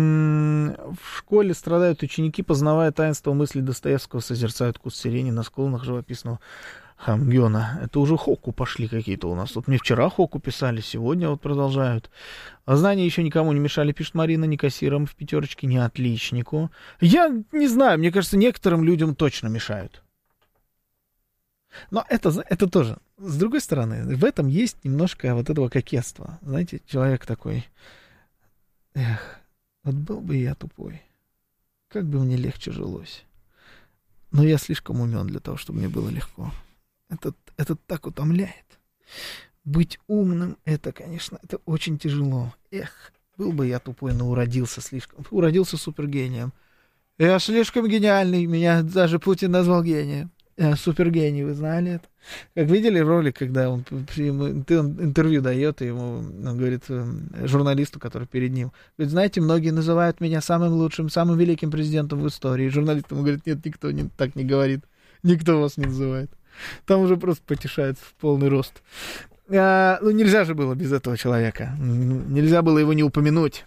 В школе страдают ученики, познавая таинство мыслей Достоевского, созерцают куст сирени на склонах живописного Хамгёна. Это уже хоку пошли какие-то у нас. Вот мне вчера хоку писали, сегодня продолжают. А знания еще никому не мешали, пишет Марина, ни кассирам в пятерочке, ни отличнику. Я не знаю, мне кажется, некоторым людям точно мешают. Но это тоже, с другой стороны, в этом есть немножко вот этого кокетства. Знаете, человек такой, вот был бы я тупой. как бы мне легче жилось. Но я слишком умен для того, чтобы мне было легко. Это так утомляет. Быть умным, это, конечно, это очень тяжело. Эх, был бы я тупой, но уродился супергением. Я слишком гениальный, меня даже Путин назвал гением. Я супергений, вы знали это? Как видели ролик, когда он интервью дает, и ему он говорит журналисту, который перед ним, говорит, знаете, многие называют меня самым лучшим, самым великим президентом в истории. И журналист ему говорит, нет, никто так не говорит, никто вас не называет. Там уже просто потешается в полный рост. Ну, нельзя же было без этого человека. Нельзя было его не упомянуть.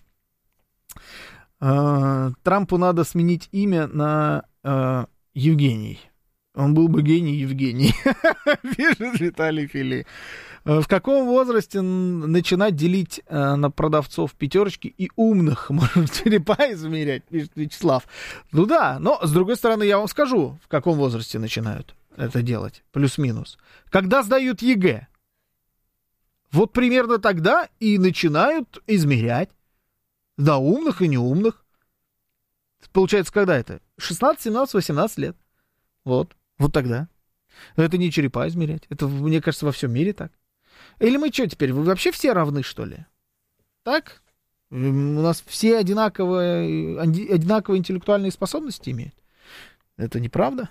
Трампу надо сменить имя на Евгений. Он был бы гений Евгений, пишет Виталий Фили. В каком возрасте начинать делить на продавцов пятерочки и умных? Может, черепа измерять, пишет Вячеслав. Ну да, но, с другой стороны, я вам скажу, в каком возрасте начинают это делать, плюс-минус. Когда сдают ЕГЭ. Вот примерно тогда и начинают измерять. Да, умных и неумных. Получается, когда это? 16, 17, 18 лет. Вот тогда. Но это не черепа измерять. Это, мне кажется, во всем мире так. Или мы что теперь? Вы вообще все равны, что ли? Так? У нас все одинаковые интеллектуальные способности имеют. Это неправда.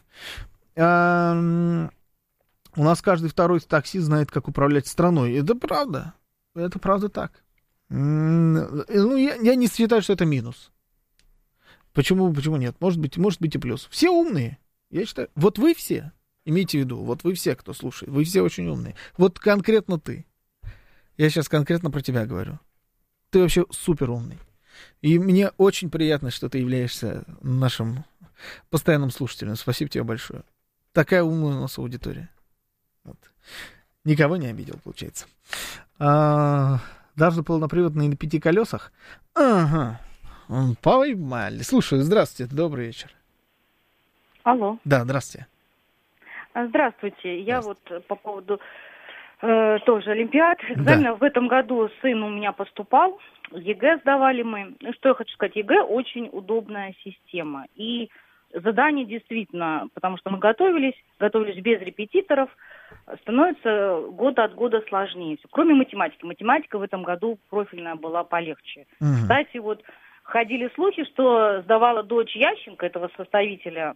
У нас каждый второй таксист знает, как управлять страной. Это правда. Это правда так. Ну, я не считаю, что это минус. Почему нет? Может быть и плюс. Все умные. Я считаю, вот вы все, имейте в виду, вот вы все, кто слушает, вы все очень умные. Вот конкретно ты. Я сейчас конкретно про тебя говорю. Ты вообще супер умный. И мне очень приятно, что ты являешься нашим постоянным слушателем. Спасибо тебе большое. Такая умная у нас аудитория. Вот. Никого не обидел, получается. Даже полноприводный на 5 колесах. Ага. Поймали. Слушаю, здравствуйте, добрый вечер. Алло. Да, здравствуйте. Здравствуйте. Я вот по поводу тоже Олимпиад. Экзамен в этом году сын у меня поступал. ЕГЭ сдавали мы. Что я хочу сказать, ЕГЭ очень удобная система. И задания действительно, потому что мы готовились без репетиторов, становится год от года сложнее. Кроме математики. Математика в этом году профильная была полегче. Кстати, вот ходили слухи, что сдавала дочь Ященко, этого составителя.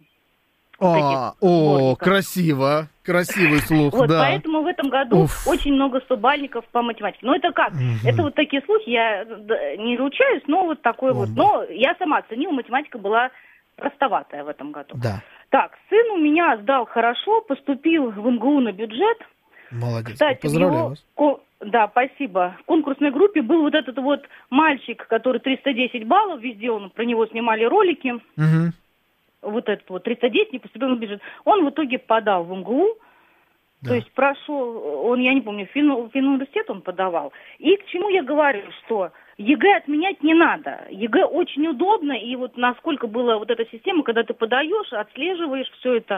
Красиво. Красивый слух, вот, да. Поэтому в этом году очень много стобальников по математике. Но это как? Это вот такие слухи, я не ручаюсь, но вот такой вот. Но я сама оценила, математика была простоватая в этом году. Да. Так, сын у меня сдал хорошо, поступил в МГУ на бюджет. Молодец. Кстати, поздравляю вас. Да, спасибо. В конкурсной группе был вот этот вот мальчик, который 310 баллов, везде про него снимали ролики. Вот этот вот 310 не поступил на бюджет. Он в итоге подал в МГУ, то есть прошел, я не помню, в финуниверситет он подавал. И к чему я говорю, что ЕГЭ отменять не надо. ЕГЭ очень удобно, и вот насколько была вот эта система, когда ты подаешь, отслеживаешь все это,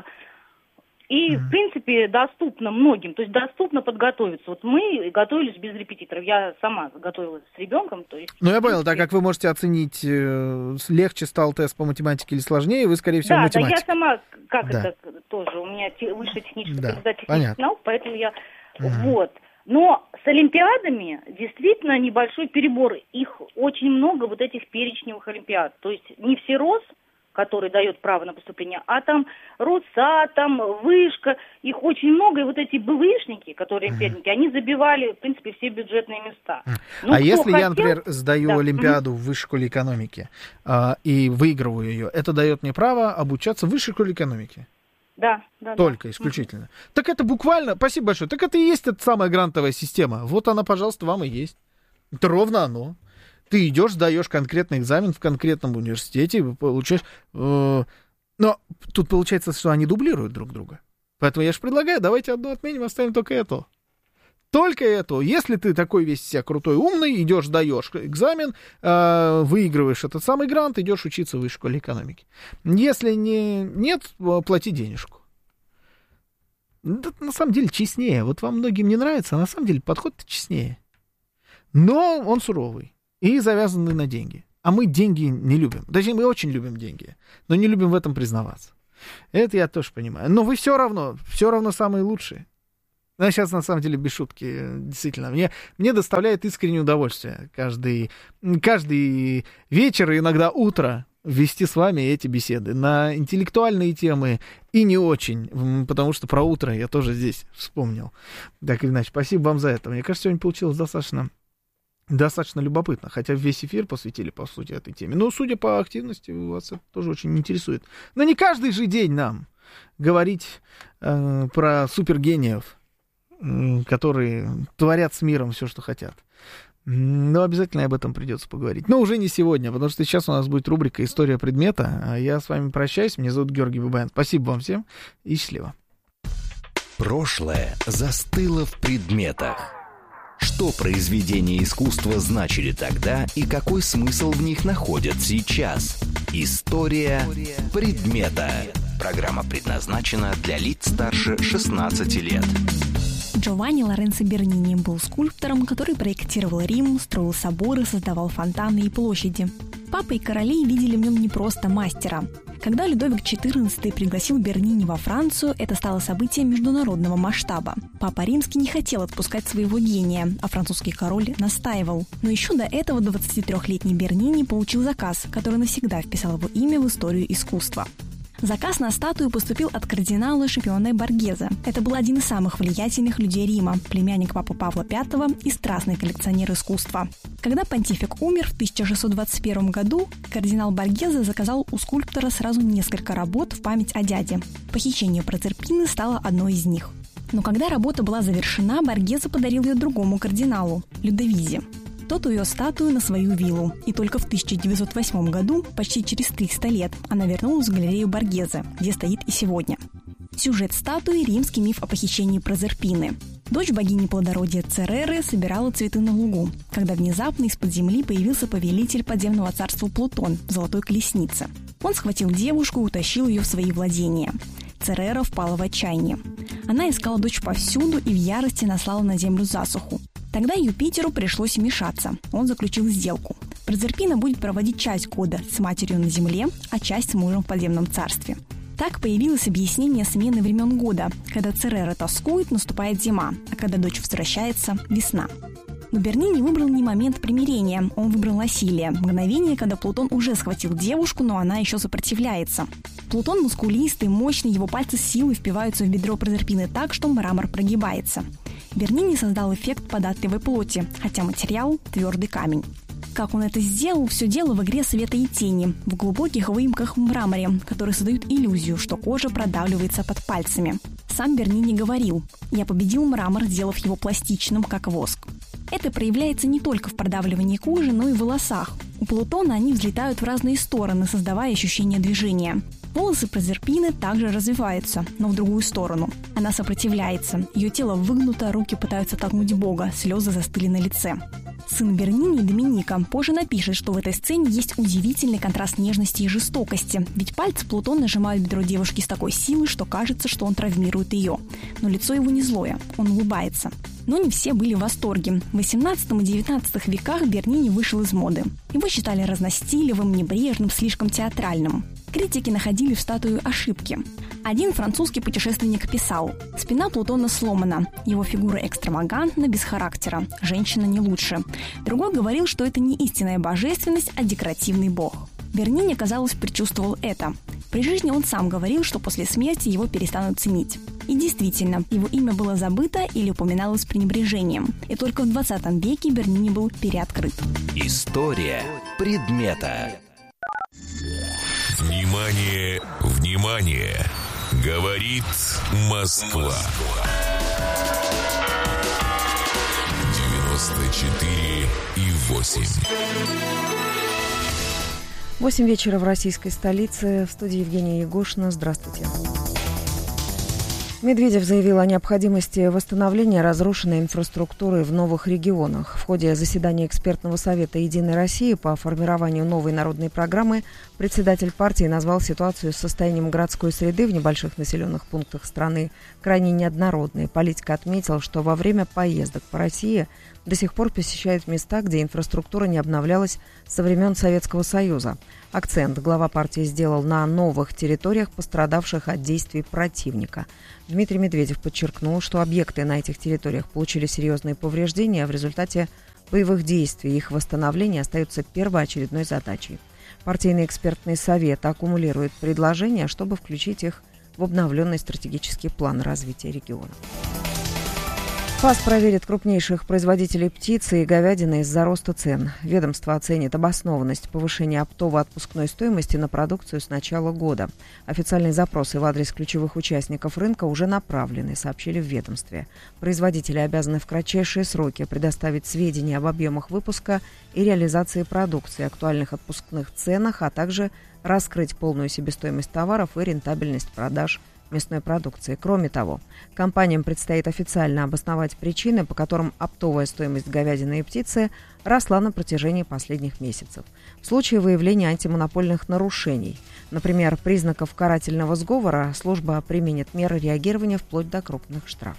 и, в принципе, доступно многим, то есть доступно подготовиться. Вот мы готовились без репетиторов. Я сама готовилась с ребенком. То есть, я понял, так как вы можете оценить, легче стал тест по математике или сложнее, вы, скорее всего, математик. Да, я сама, это тоже, у меня высшая техническая кандидат технических наук, поэтому я, вот. Но с олимпиадами действительно небольшой перебор. Их очень много, вот этих перечневых олимпиад. То есть не всерос, который дает право на поступление, а там РУСА, там Вышка, их очень много, и вот эти БВИшники, которые олимпиадники, они забивали, в принципе, все бюджетные места. Если я, например, сдаю олимпиаду в высшей школе экономики и выигрываю ее, это дает мне право обучаться в высшей школе экономики? Да. Только исключительно. Так это буквально, спасибо большое, так это и есть эта самая грантовая система. Вот она, пожалуйста, вам и есть. Это ровно оно. Ты идешь, сдаешь конкретный экзамен в конкретном университете, получаешь... Но тут получается, что они дублируют друг друга. Поэтому я же предлагаю, давайте одну отменим, оставим только это. Только это. Если ты такой весь себя крутой, умный, идешь, сдаешь экзамен, выигрываешь этот самый грант, идешь учиться в высшей школе экономики. Если нет, плати денежку. Это на самом деле честнее. Вот вам многим не нравится, а на самом деле подход-то честнее. Но он суровый. И завязаны на деньги. А мы деньги не любим. Точнее, мы очень любим деньги, но не любим в этом признаваться. Это я тоже понимаю. Но вы все равно самые лучшие. Ну, сейчас, на самом деле, без шутки, действительно, мне доставляет искреннее удовольствие каждый вечер и иногда утро вести с вами эти беседы на интеллектуальные темы и не очень, потому что про утро я тоже здесь вспомнил. Так или иначе, спасибо вам за это. Мне кажется, сегодня получилось достаточно любопытно, хотя весь эфир посвятили, по сути, этой теме. Но, судя по активности, вас это тоже очень интересует. Но не каждый же день нам говорить про супергениев, которые творят с миром все, что хотят. Но обязательно об этом придется поговорить. Но уже не сегодня, потому что сейчас у нас будет рубрика «История предмета». А я с вами прощаюсь. Меня зовут Георгий Бабаян. Спасибо вам всем и счастливо. Прошлое застыло в предметах. Что произведения искусства значили тогда и какой смысл в них находят сейчас? История предмета. Программа предназначена для лиц старше 16 лет. Джованни Лоренцо Бернини был скульптором, который проектировал Рим, строил соборы, создавал фонтаны и площади. Папа и короли видели в нем не просто мастера. Когда Людовик XIV пригласил Бернини во Францию, это стало событием международного масштаба. Папа Римский не хотел отпускать своего гения, а французский король настаивал. Но еще до этого 23-летний Бернини получил заказ, который навсегда вписал его имя в историю искусства. Заказ на статую поступил от кардинала Шипионе Боргезе. Это был один из самых влиятельных людей Рима, племянник папы Павла V и страстный коллекционер искусства. Когда понтифик умер в 1621 году, кардинал Боргезе заказал у скульптора сразу несколько работ в память о дяде. Похищение Прозерпины стало одной из них. Но когда работа была завершена, Боргезе подарил ее другому кардиналу – Людовизе. Тот увез статую на свою виллу, и только в 1908 году, почти через 300 лет, она вернулась в галерею Боргезе, где стоит и сегодня. Сюжет статуи – римский миф о похищении Прозерпины. Дочь богини плодородия Цереры собирала цветы на лугу, когда внезапно из-под земли появился повелитель подземного царства Плутон в золотой колеснице. Он схватил девушку и утащил ее в свои владения. Церера впала в отчаяние. Она искала дочь повсюду и в ярости наслала на землю засуху. Тогда Юпитеру пришлось вмешаться. Он заключил сделку. Прозерпина будет проводить часть года с матерью на земле, а часть с мужем в подземном царстве. Так появилось объяснение смены времен года. Когда Церера тоскует, наступает зима, а когда дочь возвращается – весна. Но Бернини выбрал не момент примирения, он выбрал насилие. Мгновение, когда Плутон уже схватил девушку, но она еще сопротивляется. Плутон мускулистый, мощный, его пальцы с силой впиваются в бедро Прозерпины так, что мрамор прогибается. Бернини создал эффект податливой плоти, хотя материал – твердый камень. Как он это сделал? Все дело в игре света и тени, в глубоких выемках в мраморе, которые создают иллюзию, что кожа продавливается под пальцами. Сам Бернини говорил: «Я победил мрамор, сделав его пластичным, как воск». Это проявляется не только в продавливании кожи, но и в волосах. У Плутона они взлетают в разные стороны, создавая ощущение движения. Волосы Прозерпины также развиваются, но в другую сторону. Она сопротивляется, ее тело выгнуто, руки пытаются толкнуть Бога, слезы застыли на лице. Сын Бернини, Доминика, позже напишет, что в этой сцене есть удивительный контраст нежности и жестокости, ведь пальцы Плутона сжимают бедро девушки с такой силой, что кажется, что он травмирует ее. Но лицо его не злое, он улыбается. Но не все были в восторге. В XVIII и XIX веках Бернини вышел из моды. Его считали разностилевым, небрежным, слишком театральным. Критики находили в статую ошибки. Один французский путешественник писал: «Спина Плутона сломана, его фигура экстравагантна, без характера, женщина не лучше». Другой говорил, что это не истинная божественность, а декоративный бог. Бернини, казалось, предчувствовал это. При жизни он сам говорил, что после смерти его перестанут ценить. И действительно, его имя было забыто или упоминалось с пренебрежением. И только в 20 веке Бернини был переоткрыт. История предмета. Внимание, внимание! Говорит Москва. 94,8. 8 вечера в российской столице. В студии Евгения Егошина. Здравствуйте. Медведев заявил о необходимости восстановления разрушенной инфраструктуры в новых регионах. В ходе заседания экспертного совета «Единой России» по формированию новой народной программы председатель партии назвал ситуацию с состоянием городской среды в небольших населенных пунктах страны крайне неоднородной. Политик отметил, что во время поездок по России до сих пор посещает места, где инфраструктура не обновлялась со времен Советского Союза. Акцент глава партии сделал на новых территориях, пострадавших от действий противника. Дмитрий Медведев подчеркнул, что объекты на этих территориях получили серьезные повреждения, а в результате боевых действий их восстановление остается первоочередной задачей. Партийный экспертный совет аккумулирует предложения, чтобы включить их в обновленный стратегический план развития региона. ФАС проверит крупнейших производителей птицы и говядины из-за роста цен. Ведомство оценит обоснованность повышения оптово-отпускной стоимости на продукцию с начала года. Официальные запросы в адрес ключевых участников рынка уже направлены, сообщили в ведомстве. Производители обязаны в кратчайшие сроки предоставить сведения об объемах выпуска и реализации продукции, актуальных отпускных ценах, а также раскрыть полную себестоимость товаров и рентабельность продаж мясной продукции. Кроме того, компаниям предстоит официально обосновать причины, по которым оптовая стоимость говядины и птицы росла на протяжении последних месяцев. В случае выявления антимонопольных нарушений, например, признаков карательного сговора, служба применит меры реагирования вплоть до крупных штрафов.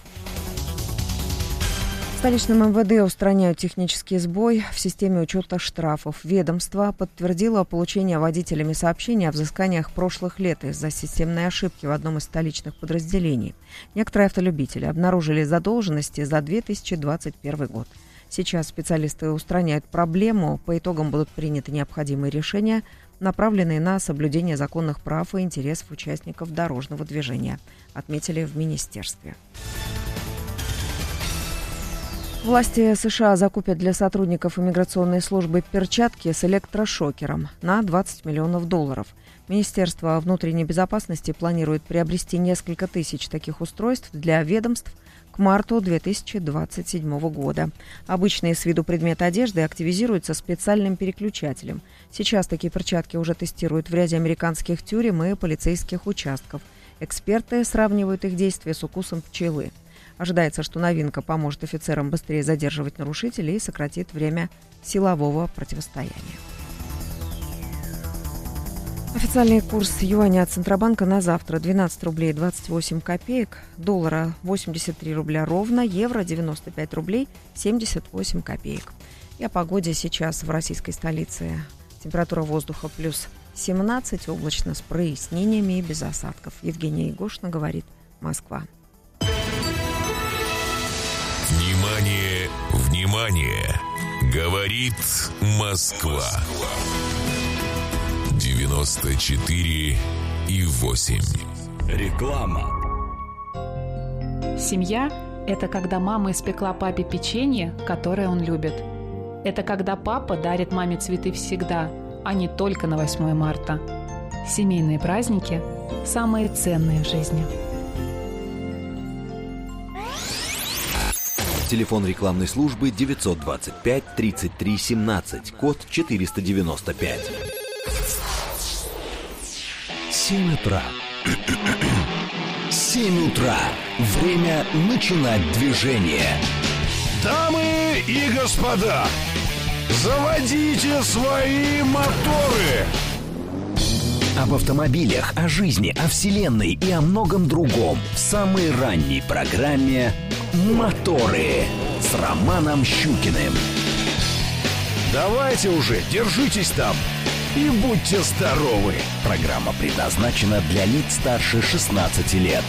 В столичном МВД устраняют технический сбой в системе учета штрафов. Ведомство подтвердило получение водителями сообщений о взысканиях прошлых лет из-за системной ошибки в одном из столичных подразделений. Некоторые автолюбители обнаружили задолженности за 2021 год. Сейчас специалисты устраняют проблему. По итогам будут приняты необходимые решения, направленные на соблюдение законных прав и интересов участников дорожного движения, отметили в министерстве. Власти США закупят для сотрудников иммиграционной службы перчатки с электрошокером на $20 миллионов. Министерство внутренней безопасности планирует приобрести несколько тысяч таких устройств для ведомств к марту 2027 года. Обычные с виду предметы одежды активизируются специальным переключателем. Сейчас такие перчатки уже тестируют в ряде американских тюрем и полицейских участков. Эксперты сравнивают их действия с укусом пчелы. Ожидается, что новинка поможет офицерам быстрее задерживать нарушителей и сократит время силового противостояния. Официальный курс юаня от Центробанка на завтра 12 рублей 28 копеек, доллара 83 рубля ровно, евро 95 рублей 78 копеек. И о погоде сейчас в российской столице. Температура воздуха плюс 17, облачно с прояснениями и без осадков. Евгения Егошина говорит, Москва. Внимание, внимание! Говорит Москва. 94,8. Реклама. Семья – это когда мама испекла папе печенье, которое он любит. Это когда папа дарит маме цветы всегда, а не только на 8 марта. Семейные праздники – самые ценные в жизни. Телефон рекламной службы 925 33 17, код 495. 7 утра. 7 утра. Время начинать движение. Дамы и господа, заводите свои моторы. Об автомобилях, о жизни, о вселенной и о многом другом в самой ранней программе «Моторы» с Романом Щукиным. Давайте уже, держитесь там и будьте здоровы. Программа предназначена для лиц старше 16 лет.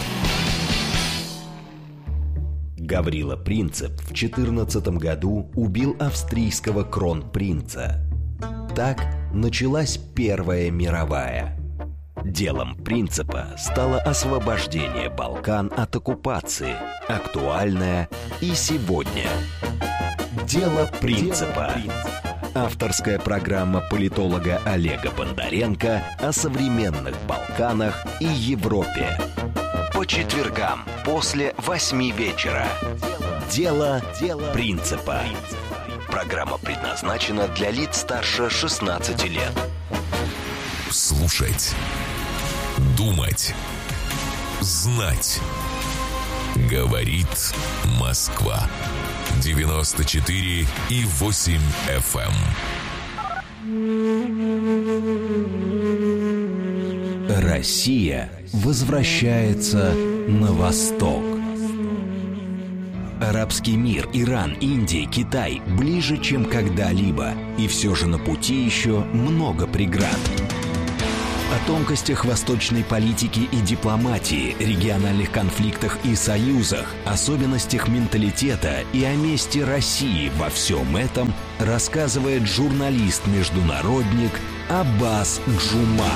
Гаврила Принцип в 14 году убил австрийского кронпринца. Так началась Первая мировая. Делом Принципа стало освобождение Балкан от оккупации, актуальное и сегодня. Дело Принципа. Авторская программа политолога Олега Бондаренко о современных Балканах и Европе. По четвергам после 8 вечера. Дело Принципа. Программа предназначена для лиц старше 16 лет. Слушать. Думать. Знать. Говорит Москва. 94,8 FM. Россия возвращается на восток. Арабский мир, Иран, Индия, Китай ближе, чем когда-либо. И все же на пути еще много преград. О тонкостях восточной политики и дипломатии, региональных конфликтах и союзах, особенностях менталитета и о месте России во всем этом рассказывает журналист-международник Аббас Джума.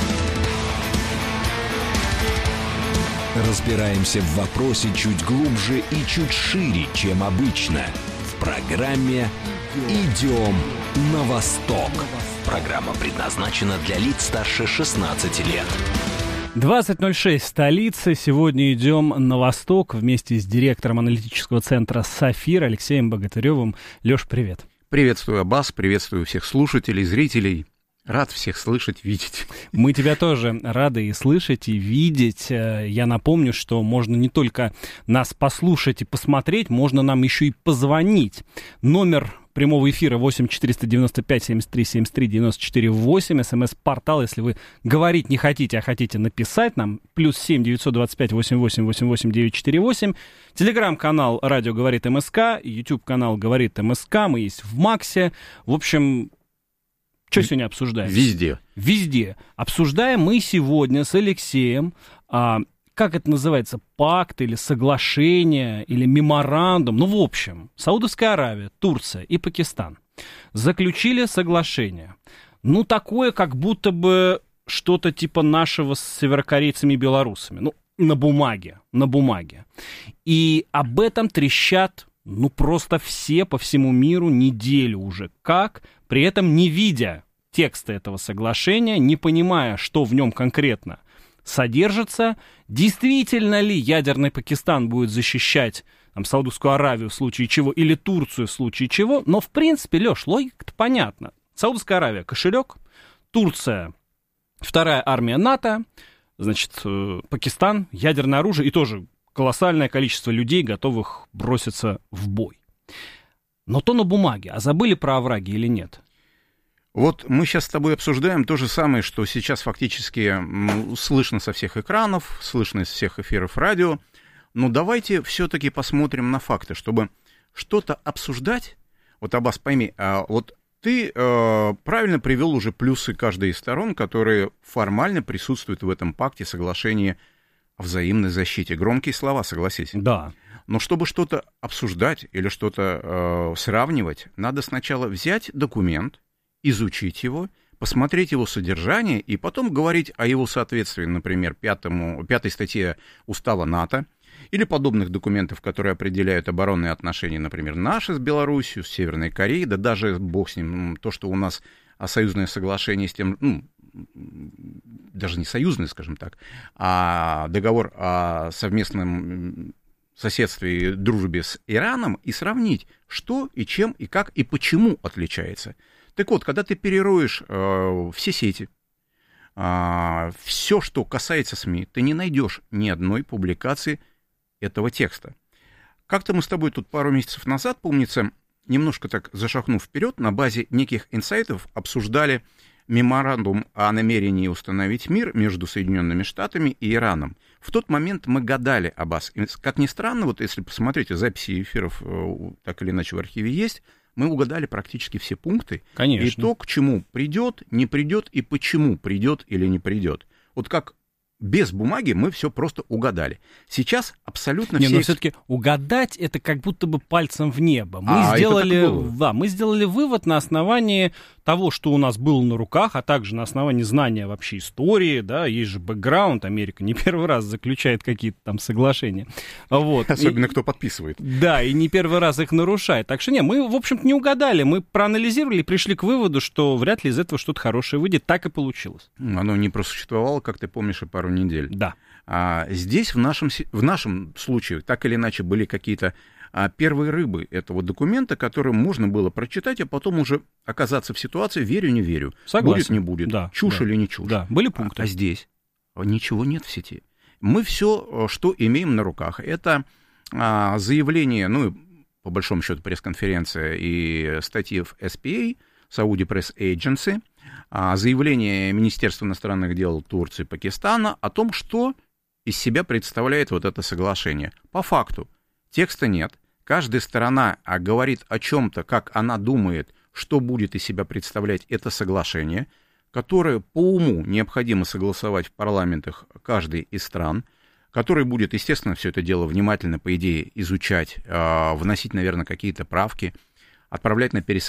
Разбираемся в вопросе чуть глубже и чуть шире, чем обычно. В программе «Идем на восток». Программа предназначена для лиц старше 16 лет. 20:06 в столице. Сегодня идем на восток вместе с директором аналитического центра «Сафир» Алексеем Богатыревым. Леш, привет. Приветствую, Аббас, приветствую всех слушателей, зрителей. Рад всех слышать, видеть. Мы тебя тоже рады и слышать, и видеть. Я напомню, что можно не только нас послушать и посмотреть, можно нам еще и позвонить. Номер прямого эфира 8 495 73 73 94 8. СМС-портал, если вы говорить не хотите, а хотите написать нам, +7 925 88 88 948. Телеграм-канал «Радио говорит МСК», YouTube-канал «Говорит МСК», мы есть в Максе. В общем... Что сегодня обсуждаем? Везде. Везде. Обсуждаем мы сегодня с Алексеем, как это называется, пакт или соглашение, или меморандум. Ну, в общем, Саудовская Аравия, Турция и Пакистан заключили соглашение. Ну, такое, как будто бы что-то типа нашего с северокорейцами и белорусами. Ну, на бумаге. И об этом трещат, ну, просто все по всему миру неделю уже. Как? При этом не видя текста этого соглашения, не понимая, что в нем конкретно содержится, действительно ли ядерный Пакистан будет защищать там, Саудовскую Аравию в случае чего, или Турцию в случае чего. Но, в принципе, Леш, логика-то понятна. Саудовская Аравия — кошелек, Турция — вторая армия НАТО, значит, Пакистан — ядерное оружие и тоже колоссальное количество людей, готовых броситься в бой. Но то на бумаге. А забыли про овраги или нет? Вот мы сейчас с тобой обсуждаем то же самое, что сейчас фактически слышно со всех экранов, слышно из всех эфиров радио. Но давайте все-таки посмотрим на факты, чтобы что-то обсуждать. Вот, Аббас, пойми, вот ты правильно привел уже плюсы каждой из сторон, которые формально присутствуют в этом пакте, соглашении о взаимной защите. Громкие слова, согласись. Да. Но чтобы что-то обсуждать или что-то сравнивать, надо сначала взять документ, изучить его, посмотреть его содержание и потом говорить о его соответствии, например, 5 статье Устава НАТО или подобных документов, которые определяют оборонные отношения, например, наши с Белоруссией, с Северной Кореей, да даже, бог с ним, то, что у нас союзное соглашение с тем, даже не союзное, скажем так, а договор о совместном соседстве и дружбе с Ираном, и сравнить, что и чем, и как, и почему отличается. Так вот, когда ты перероешь все сети, все, что касается СМИ, ты не найдешь ни одной публикации этого текста. Как-то мы с тобой тут пару месяцев назад, помнится, немножко так зашагнув вперед, на базе неких инсайтов обсуждали меморандум о намерении установить мир между Соединенными Штатами и Ираном. В тот момент мы гадали, Аббас. Как ни странно, вот если посмотрите, записи эфиров так или иначе в архиве есть, мы угадали практически все пункты. Конечно. И то, к чему придет, не придет, и почему придет или не придет. Вот как без бумаги мы все просто угадали. Сейчас абсолютно все... Но все-таки угадать — это как будто бы пальцем в небо. Мы сделали вывод на основании того, что у нас было на руках, а также на основании знания вообще истории, да, есть же бэкграунд, Америка не первый раз заключает какие-то там соглашения. Вот. Особенно кто подписывает. Да, и не первый раз их нарушает. Так что мы, в общем-то, не угадали, мы проанализировали и пришли к выводу, что вряд ли из этого что-то хорошее выйдет. Так и получилось. Оно не просуществовало, как ты помнишь, и пару недель. Да. А здесь, в нашем случае, так или иначе, были какие-то первые рыбы этого документа, которые можно было прочитать, а потом уже оказаться в ситуации «верю, не верю». Согласен. Будет, не будет, да, чушь да. или не чушь. Да, были пункты. А здесь ничего нет в сети. Мы все, что имеем на руках, это заявление, по большому счету, пресс-конференция и статьи в SPA, Saudi Press Agency, заявление Министерства иностранных дел Турции и Пакистана о том, что из себя представляет вот это соглашение. По факту текста нет. каждая сторона говорит о чем-то, как она думает, что будет из себя представлять это соглашение, которое по уму необходимо согласовать в парламентах каждой из стран, который будет, естественно, все это дело внимательно, по идее, изучать, вносить, наверное, какие-то правки, отправлять на пересмотрение.